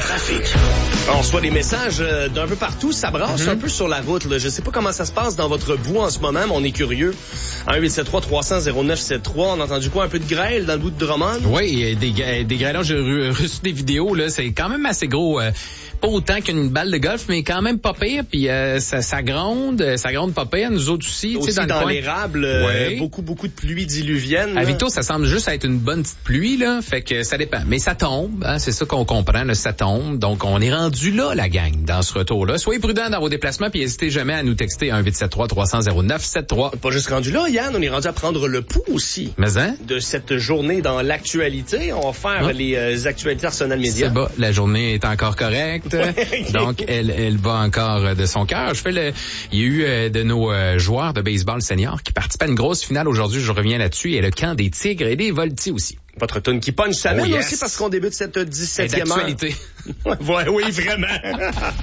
trafic. On reçoit des messages d'un peu partout. Ça brasse un peu sur la route. Là. Je sais pas comment ça se passe dans votre bout en ce moment, mais on est curieux. 1-873-300-0973. On a entendu quoi? Un peu de grêle dans le bout de Drummond? Oui, des grêlons. J'ai reçu des vidéos. Là, c'est quand même assez gros. Pas autant qu'une balle de golf, mais quand même pas pire. Puis ça gronde pas pire. Nous autres aussi. Aussi dans l'érable, beaucoup de pluie diluvienne. À Victo, ça semble juste être une bonne petite pluie, là. Fait que ça dépend. Mais ça tombe, hein, c'est ça qu'on comprend, là, ça tombe. Donc, on est rendu là, la gang, dans ce retour-là. Soyez prudents dans vos déplacements, puis n'hésitez jamais à nous texter 1-873-300-0973. Pas juste rendu là, Yann, on est rendu à prendre le pouls aussi. Mais hein? De cette journée dans l'actualité. On va faire les actualités Arsenal Média. C'est bon, la journée est encore correcte. Donc, elle va encore de son cœur. Il y a eu de nos joueurs de baseball seniors qui participent à une grosse finale aujourd'hui. Je reviens là-dessus. Et le camp des Tigres et des Voltis aussi. Votre tune qui punch sa mène aussi parce qu'on débute cette 17e heure. D'actualité. Oui, vraiment.